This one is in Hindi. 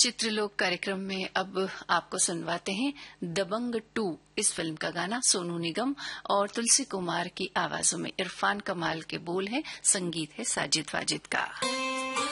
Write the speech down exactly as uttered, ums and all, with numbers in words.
चित्रलोक कार्यक्रम में अब आपको सुनवाते हैं दबंग टू इस फिल्म का गाना। सोनू निगम और तुलसी कुमार की आवाजों में इरफान कमाल के बोल हैं, संगीत है साजिद वाजिद का।